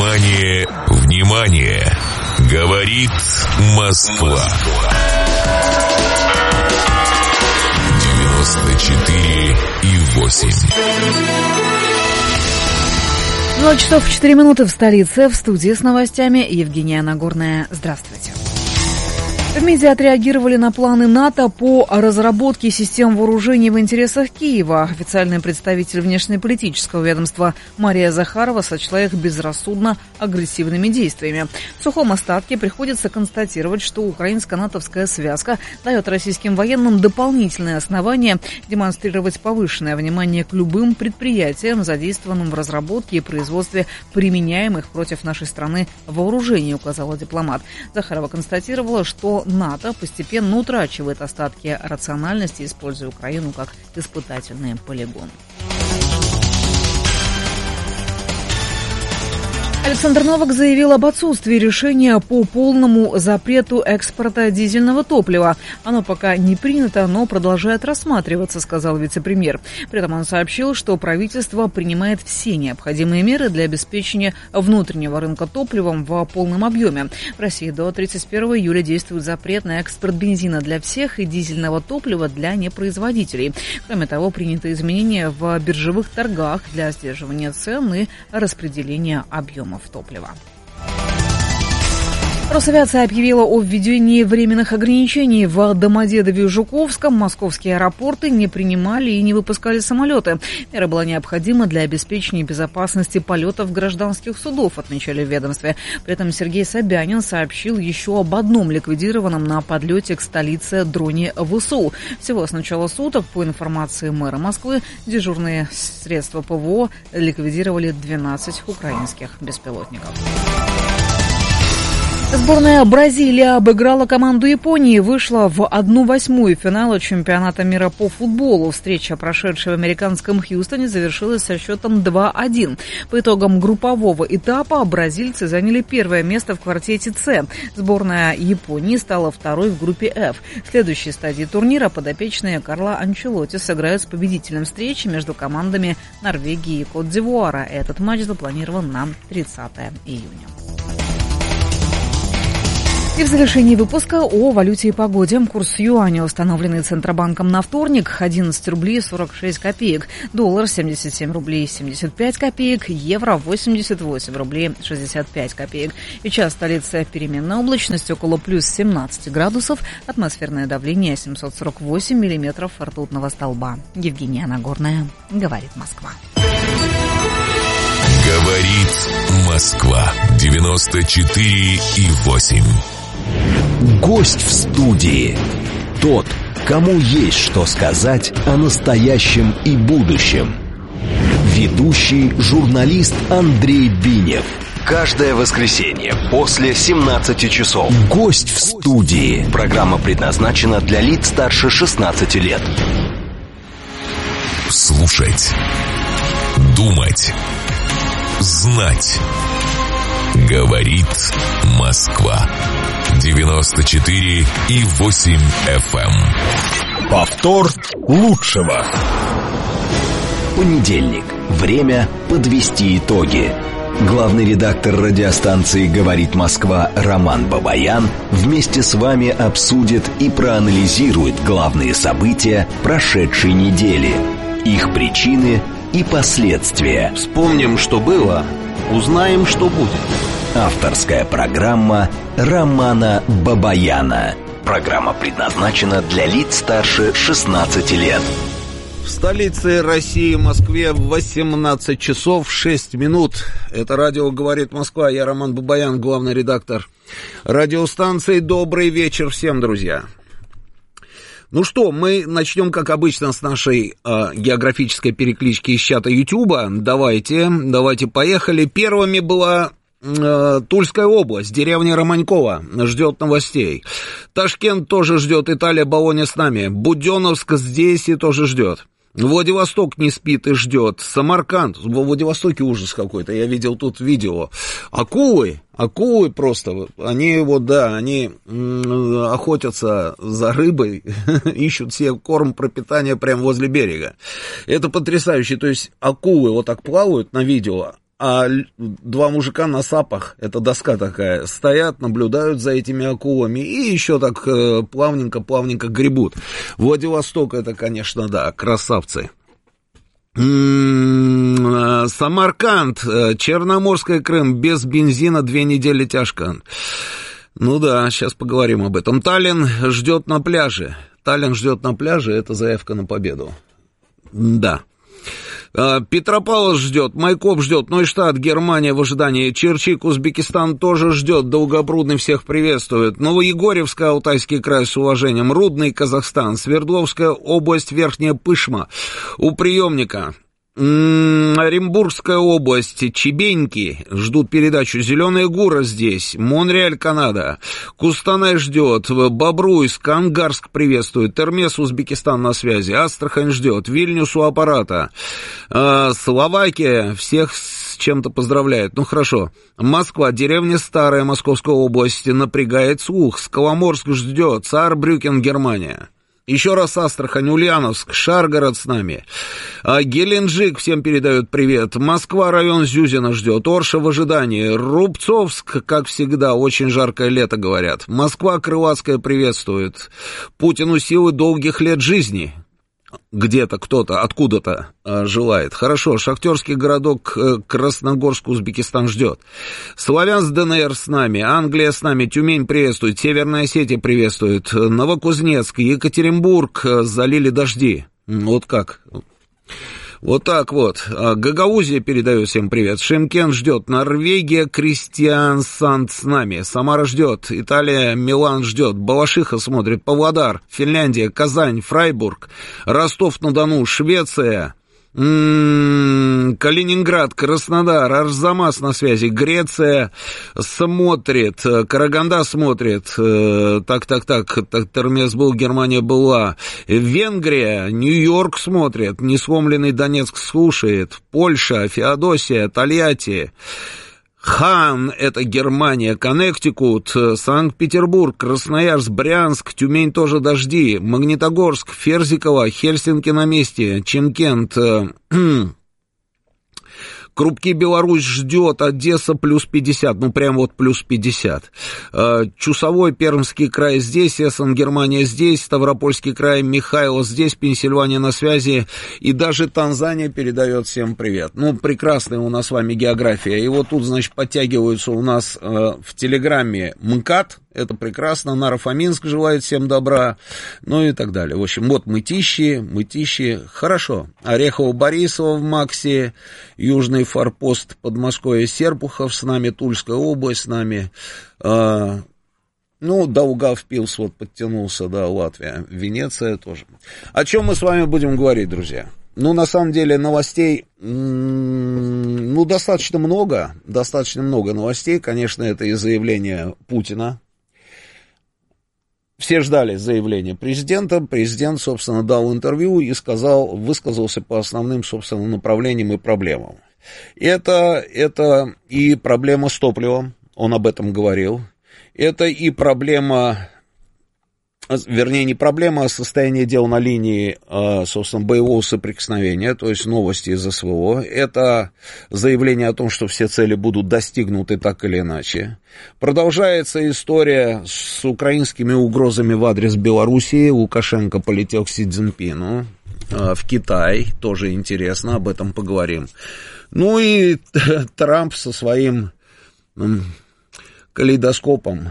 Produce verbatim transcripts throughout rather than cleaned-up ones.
Внимание, внимание! Говорит Москва. девяносто четыре и восемь. два часов четыре минуты в столице. В студии с новостями Евгения Нагорная. Здравствуйте. В МИДе отреагировали на планы НАТО по разработке систем вооружений в интересах Киева. Официальный представитель внешнеполитического ведомства Мария Захарова сочла их безрассудно агрессивными действиями. В сухом остатке приходится констатировать, что украинско-натовская связка дает российским военным дополнительные основания демонстрировать повышенное внимание к любым предприятиям, задействованным в разработке и производстве применяемых против нашей страны вооружений, указала дипломат. Захарова констатировала, что НАТО постепенно утрачивает остатки рациональности, используя Украину как испытательный полигон. Александр Новак заявил об отсутствии решения по полному запрету экспорта дизельного топлива. Оно пока не принято, но продолжает рассматриваться, сказал вице-премьер. При этом он сообщил, что правительство принимает все необходимые меры для обеспечения внутреннего рынка топливом в полном объеме. В России до тридцать первого июля действует запрет на экспорт бензина для всех и дизельного топлива для непроизводителей. Кроме того, приняты изменения в биржевых торгах для сдерживания цен и распределения объемов топлива. Росавиация объявила о введении временных ограничений в Домодедове и Жуковском. Московские аэропорты не принимали и не выпускали самолеты. Мера была необходима для обеспечения безопасности полетов гражданских судов, отмечали в ведомстве. При этом Сергей Собянин сообщил еще об одном ликвидированном на подлете к столице дроне ВСУ. Всего с начала суток, по информации мэра Москвы, дежурные средства ПВО ликвидировали двенадцать украинских беспилотников. Сборная Бразилии обыграла команду Японии и вышла в одну восьмую финала чемпионата мира по футболу. Встреча, прошедшая в американском Хьюстоне, завершилась со счетом два один. По итогам группового этапа бразильцы заняли первое место в квартете С. Сборная Японии стала второй в группе F. В следующей стадии турнира подопечные Карло Анчелотти сыграют с победителем встречи между командами Норвегии и Кот-д'Ивуара. Этот матч запланирован на тридцатое июня. И в завершении выпуска о валюте и погоде. Курс юаня, установленный Центробанком на вторник, одиннадцать рублей сорок шесть копеек. Доллар семьдесят семь рублей семьдесят пять копеек. Евро восемьдесят восемь рублей шестьдесят пять копеек. Сейчас столица переменная облачность около плюс семнадцать градусов. Атмосферное давление семьсот сорок восемь миллиметров ртутного столба. Евгения Нагорная. Говорит Москва. Говорит Москва. девяносто четыре и восемь. Гость в студии. Тот, кому есть что сказать о настоящем и будущем. Ведущий журналист Андрей Бинев. Каждое воскресенье после семнадцати часов. Гость в студии. Программа предназначена для лиц старше шестнадцати лет. Слушать. Думать. Знать. Говорит Москва. девяносто четыре и восемь эф эм. Повтор лучшего. Понедельник. Время подвести итоги. Главный редактор радиостанции «Говорит Москва» Роман Бабаян вместе с вами обсудит и проанализирует главные события прошедшей недели, их причины и последствия. Вспомним, что было, узнаем, что будет. Авторская программа Романа Бабаяна. Программа предназначена для лиц старше шестнадцати лет. В столице России, Москве, восемнадцать часов шесть минут. Это радио «Говорит Москва». Я Роман Бабаян, главный редактор радиостанции. Добрый вечер всем, друзья. Ну что, мы начнем, как обычно, с нашей э, географической переклички из чата Ютуба. Давайте, давайте, поехали. Первыми была э, Тульская область, деревня Романькова, ждет новостей. Ташкент тоже ждет, Италия, Болонья с нами. Буденновск здесь и тоже ждет. Владивосток не спит и ждет. Самарканд. Во Владивостоке ужас какой-то. Я видел тут видео. Акулы. Акулы просто. Они вот, да, они охотятся за рыбой. Ищут себе корм, пропитание прямо возле берега. Это потрясающе. То есть акулы вот так плавают на видео. а два мужика на сапах, это доска такая, стоят, наблюдают за этими акулами и еще так плавненько-плавненько гребут. Владивосток это, конечно, да, красавцы. Самарканд, Черноморская Крым, без бензина две недели тяжко. Ну да, сейчас поговорим об этом. Таллин ждет на пляже. Таллин ждет на пляже, это заявка на победу. Да. Петропавловск ждет, Майкоп ждет, Нойштадт, Германия в ожидании, Черчик, Узбекистан тоже ждет, Долгопрудный всех приветствует, Новоегорьевская, Алтайский край с уважением, Рудный, Казахстан, Свердловская область, Верхняя Пышма, у приемника. Оренбургская область, Чебеньки ждут передачу, Зеленая Гура здесь, Монреаль, Канада, Кустанай ждет, Бобруйск, Ангарск приветствует, Термес, Узбекистан на связи, Астрахань ждет, Вильнюс у аппарата, Словакия всех с чем-то поздравляет, ну хорошо, Москва, деревня Старая, Московской области, напрягает слух, Скаломорск ждет, Саарбрюкен, Германия. Еще раз Астрахань, Ульяновск, Шаргород с нами. А, Геленджик всем передают привет. Москва, район Зюзина ждет. Орша в ожидании. Рубцовск, как всегда, очень жаркое лето, говорят. Москва, Крылатская приветствует. Путину силы долгих лет жизни. Где-то кто-то, откуда-то а, желает. Хорошо, шахтерский городок э, Красногорск, Узбекистан ждет. Славянск, ДНР с нами, Англия с нами, Тюмень приветствует, Северная Осетия приветствует, Новокузнецк, Екатеринбург, э, залили дожди. Вот как. Вот так вот. Гагаузия передает всем привет. Шимкент ждет. Норвегия, Кристиансанд с нами. Самара ждет. Италия, Милан ждет. Балашиха смотрит. Павлодар, Финляндия, Казань, Фрайбург, Ростов-на-Дону, Швеция, м-м, Калининград, Краснодар, Арзамас на связи, Греция смотрит, Караганда смотрит, так-так-так, Термес был, Германия была, Венгрия, Нью-Йорк смотрит, несломленный Донецк слушает, Польша, Феодосия, Тольятти, Хан, это Германия, Коннектикут, Санкт-Петербург, Красноярск, Брянск, Тюмень тоже дожди, Магнитогорск, Ферзиково, Хельсинки на месте, Чимкент, Крупки, Беларусь ждет, Одесса плюс пятьдесят, ну прям вот плюс пятьдесят. Чусовой, Пермский край здесь, Эссен, Германия здесь, Ставропольский край, Михайлов здесь, Пенсильвания на связи, и даже Танзания передает всем привет. Ну, прекрасная у нас с вами география. И вот тут, значит, подтягиваются у нас э, в Телеграме МКАД, это прекрасно, Наро-Фоминск желает всем добра, ну и так далее. В общем, вот Мытищи, Мытищи, хорошо. Орехово-Борисово в Максе, Южный форпост Подмосковья, Серпухов с нами, Тульская область с нами, э, ну, Даугавпилс вот подтянулся, да, Латвия, Венеция тоже. О чем мы с вами будем говорить, друзья? Ну, на самом деле, новостей, ну, достаточно много, достаточно много новостей, конечно, это и заявление Путина. Все ждали заявления президента, президент, собственно, дал интервью и сказал, высказался по основным, собственно, направлениям и проблемам. Это, это и проблема с топливом, он об этом говорил, это и проблема, вернее, не проблема, а состояние дел на линии, собственно, боевого соприкосновения, то есть новости из СВО. Это заявление о том, что все цели будут достигнуты так или иначе. Продолжается история с украинскими угрозами в адрес Белоруссии. Лукашенко полетел к Си Цзиньпину в Китай, тоже интересно, об этом поговорим. Ну и Трамп со своим калейдоскопом.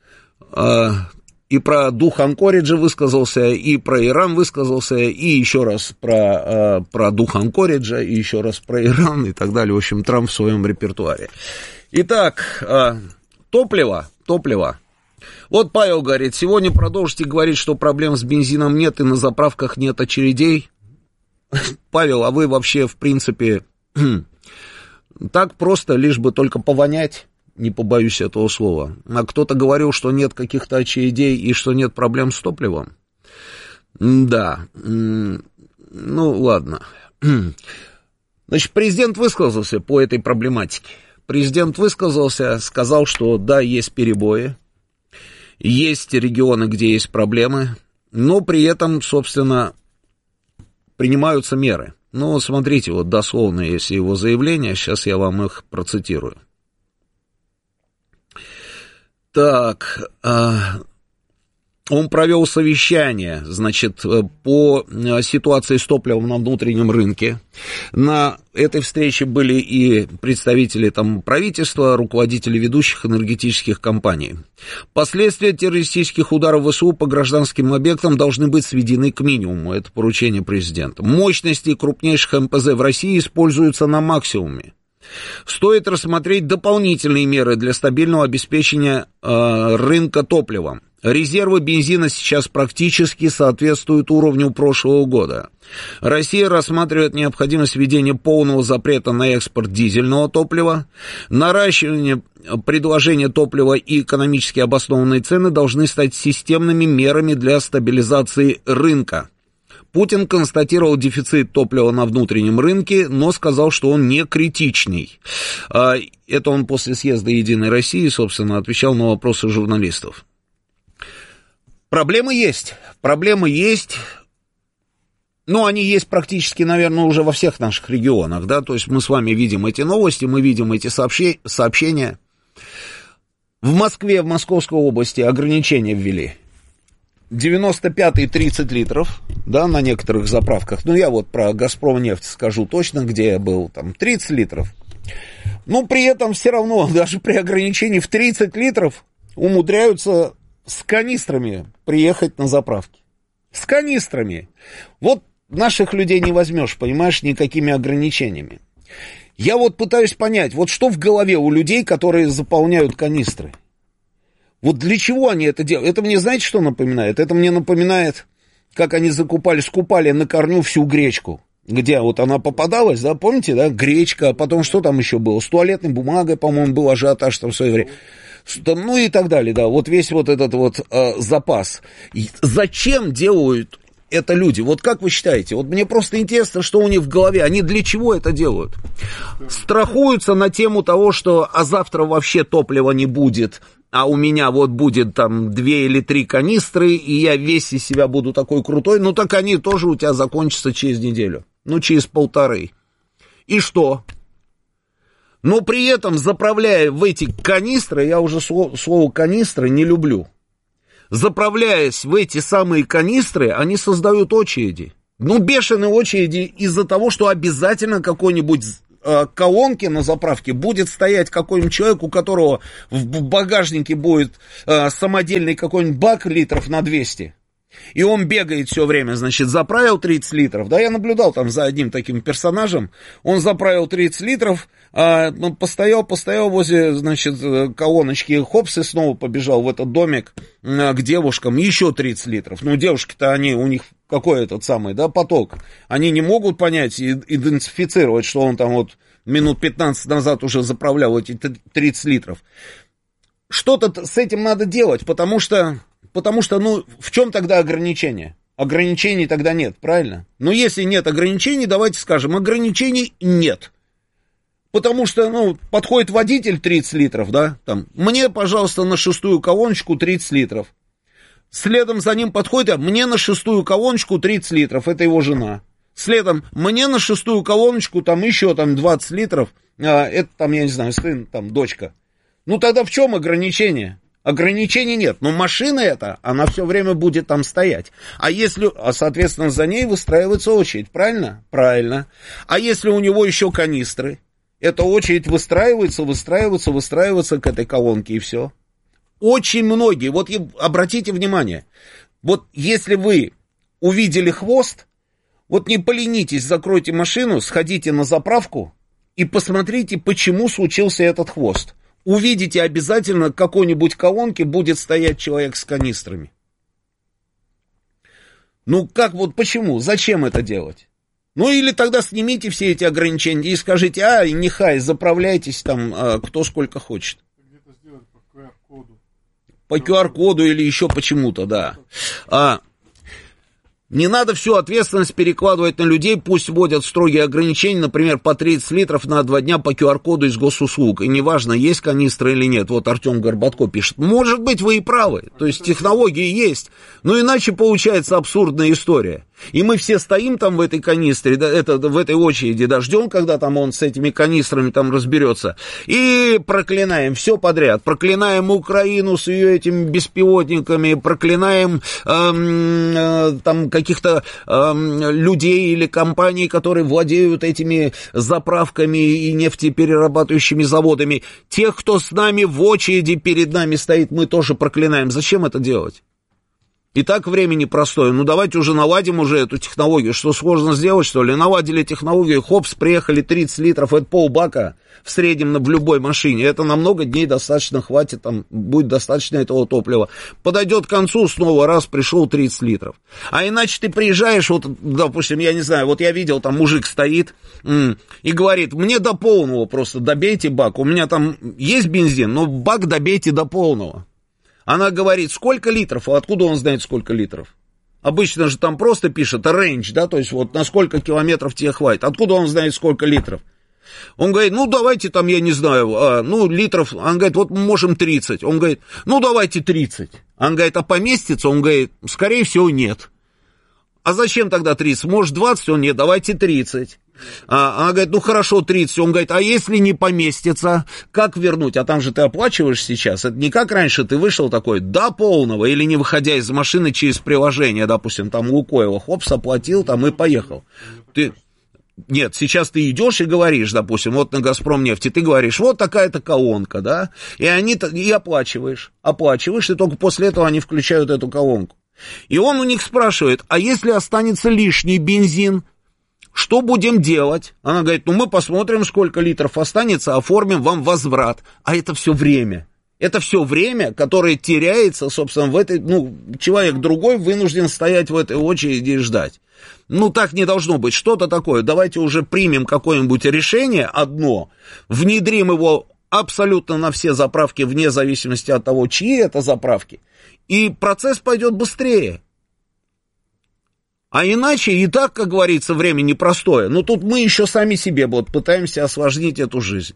И про дух Анкориджа высказался, и про Иран высказался, и еще раз про, про дух Анкориджа, и еще раз про Иран, и так далее. В общем, Трамп в своем репертуаре. Итак, топливо, топливо. Вот Павел говорит, сегодня продолжите говорить, что проблем с бензином нет, и на заправках нет очередей. Павел, а вы вообще, в принципе, так просто, лишь бы только повонять? Не побоюсь этого слова. А кто-то говорил, что нет каких-то очередей и что нет проблем с топливом. Да. Ну, ладно. Значит, президент высказался по этой проблематике. Президент высказался, сказал, что да, есть перебои, есть регионы, где есть проблемы, но при этом, собственно, принимаются меры. Ну, смотрите, вот дословно, если его заявление, сейчас я вам их процитирую. Так, он провел совещание, значит, по ситуации с топливом на внутреннем рынке. На этой встрече были и представители там правительства, руководители ведущих энергетических компаний. Последствия террористических ударов ВСУ по гражданским объектам должны быть сведены к минимуму. Это поручение президента. Мощности крупнейших эм пэ зэ в России используются на максимуме. Стоит рассмотреть дополнительные меры для стабильного обеспечения э, рынка топлива. Резервы бензина сейчас практически соответствуют уровню прошлого года. Россия рассматривает необходимость введения полного запрета на экспорт дизельного топлива. Наращивание предложения топлива и экономически обоснованные цены должны стать системными мерами для стабилизации рынка. Путин констатировал дефицит топлива на внутреннем рынке, но сказал, что он не критичный. Это он после съезда «Единой России», собственно, отвечал на вопросы журналистов. Проблемы есть, проблемы есть, ну, они есть практически, наверное, уже во всех наших регионах, да, то есть мы с вами видим эти новости, мы видим эти сообщи- сообщения. В Москве, в Московской области ограничения ввели. девяносто пятый тридцать литров, да, на некоторых заправках, ну, я вот про «Газпромнефть» скажу точно, где я был, там, тридцать литров. Ну, при этом все равно, даже при ограничении в тридцать литров умудряются с канистрами приехать на заправки. С канистрами. Вот наших людей не возьмешь, понимаешь, никакими ограничениями. Я вот пытаюсь понять, вот что в голове у людей, которые заполняют канистры. Вот для чего они это делают? Это мне, знаете, что напоминает? Это мне напоминает, как они закупали, скупали на корню всю гречку. Где вот она попадалась, да, помните, да, гречка, а потом что там еще было? С туалетной бумагой, по-моему, был ажиотаж там в свое время. Ну и так далее, да, вот весь вот этот вот э, запас. И зачем делают это люди? Вот как вы считаете? Вот мне просто интересно, что у них в голове. Они для чего это делают? Страхуются на тему того, что а завтра вообще топлива не будет, а у меня вот будет там две или три канистры, и я весь из себя буду такой крутой. Ну так они тоже у тебя закончатся через неделю. Ну через полторы. И что? Но при этом, заправляя в эти канистры, я уже слово, слово канистры не люблю, заправляясь в эти самые канистры, они создают очереди. Ну, бешеные очереди из-за того, что обязательно какой-нибудь э, колонке на заправке будет стоять какой-нибудь человек, у которого в багажнике будет э, самодельный какой-нибудь бак литров на двести. И он бегает все время, значит, заправил тридцать литров, да, я наблюдал там за одним таким персонажем, он заправил тридцать литров, а, ну, постоял, постоял возле, значит, колоночки, хопс, и снова побежал в этот домик а, к девушкам, еще тридцать литров, ну, девушки-то, они, у них какой этот самый, да, поток, они не могут понять, и, идентифицировать, что он там вот минут пятнадцать назад уже заправлял эти тридцать литров. Что-то с этим надо делать, потому что... Потому что, ну, в чем тогда ограничение? Ограничений тогда нет, правильно? Но если нет ограничений, давайте скажем, ограничений нет. Потому что, ну, подходит водитель тридцать литров, да, там, мне, пожалуйста, на шестую колоночку тридцать литров. Следом за ним подходит, а мне на шестую колоночку тридцать литров, это его жена. Следом, мне на шестую колоночку там еще там двадцать литров, а, это там, я не знаю, сын, там, дочка. Ну, тогда в чем ограничение? Ограничений нет, но машина эта, она все время будет там стоять. А если, а соответственно, за ней выстраивается очередь, правильно? Правильно. А если у него еще канистры, эта очередь выстраивается, выстраивается, выстраивается к этой колонке, и все. Очень многие, вот обратите внимание, вот если вы увидели хвост, вот не поленитесь, закройте машину, сходите на заправку и посмотрите, почему случился этот хвост. Увидите обязательно, к какой-нибудь колонке будет стоять человек с канистрами. Ну, как вот, почему? Зачем это делать? Ну, или тогда снимите все эти ограничения и скажите, а, нехай, заправляйтесь там, а, кто сколько хочет. Где-то сделать по ку ар коду. По ку ар коду или еще почему-то, да. А... Не надо всю ответственность перекладывать на людей, пусть вводят строгие ограничения, например, по тридцать литров на два дня по ку ар коду из госуслуг. И неважно, есть канистра или нет. Вот Артем Горбатко пишет. Может быть, вы и правы. То есть технологии есть. Но иначе получается абсурдная история. И мы все стоим там в этой канистре, да, это, в этой очереди, да, ждем, когда там он с этими канистрами там разберется, и проклинаем все подряд. Проклинаем Украину с ее этими беспилотниками, проклинаем эм, э, там каких-то эм, людей или компаний, которые владеют этими заправками и нефтеперерабатывающими заводами. Тех, кто с нами в очереди перед нами стоит, мы тоже проклинаем. Зачем это делать? И так время непростое. Ну, давайте уже наладим уже эту технологию. Что, сложно сделать, что ли? Наладили технологию, хопс, приехали тридцать литров, это полбака в среднем в любой машине. Это на много дней достаточно хватит, там будет достаточно этого топлива. Подойдет к концу, снова раз, пришел тридцать литров. А иначе ты приезжаешь, вот, допустим, я не знаю, вот я видел, там мужик стоит м- и говорит, мне до полного просто добейте бак. У меня там есть бензин, но бак добейте до полного. Она говорит, сколько литров, а откуда он знает, сколько литров? Обычно же там просто пишет range, да, то есть вот на сколько километров тебе хватит. Откуда он знает, сколько литров? Он говорит, ну, давайте там, я не знаю, а, ну, литров, он говорит, вот мы можем тридцать. Он говорит, ну, давайте тридцать. Он говорит, а поместится? Он говорит, скорее всего, нет. А зачем тогда тридцать? Может, двадцать? Он, нет, давайте тридцать. А, она говорит, ну хорошо, тридцать. Он говорит, а если не поместится, как вернуть? А там же ты оплачиваешь сейчас. Это не как раньше, ты вышел такой до полного, или не выходя из машины через приложение, допустим, там Лукойла, хопс, оплатил там и поехал. Ты... Нет, сейчас ты идешь и говоришь, допустим, вот на Газпромнефти, ты говоришь, вот такая-то колонка, да, и они и оплачиваешь, оплачиваешь, и только после этого они включают эту колонку. И он у них спрашивает, а если останется лишний бензин, что будем делать? Она говорит, ну мы посмотрим, сколько литров останется, оформим вам возврат. А это все время. Это все время, которое теряется, собственно, в этой, ну, человек другой вынужден стоять в этой очереди и ждать. Ну, так не должно быть. Что-то такое. Давайте уже примем какое-нибудь решение одно, внедрим его абсолютно на все заправки, вне зависимости от того, чьи это заправки, и процесс пойдет быстрее. А иначе и так, как говорится, время непростое. Но тут мы еще сами себе вот пытаемся осложнить эту жизнь.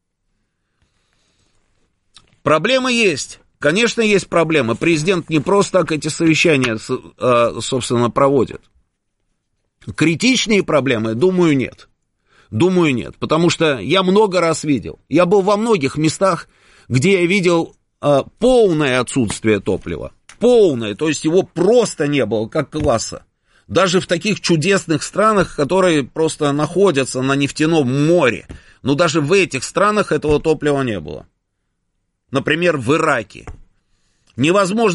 Проблемы есть. Конечно, есть проблемы. Президент не просто так эти совещания, собственно, проводит. Критичные проблемы, думаю, нет. Думаю, нет. Потому что я много раз видел. Я был во многих местах, где я видел а, полное отсутствие топлива. Полное. То есть его просто не было, как класса. Даже в таких чудесных странах, которые просто находятся на нефтяном море. Но даже в этих странах этого топлива не было. Например, в Ираке. Невозможно